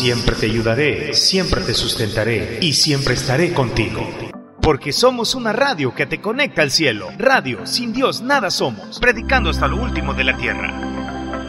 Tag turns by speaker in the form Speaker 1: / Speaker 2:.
Speaker 1: Siempre te ayudaré, siempre te sustentaré y siempre estaré contigo. Porque somos una radio que te conecta al cielo. Radio, sin Dios nada somos. Predicando hasta lo último de la tierra.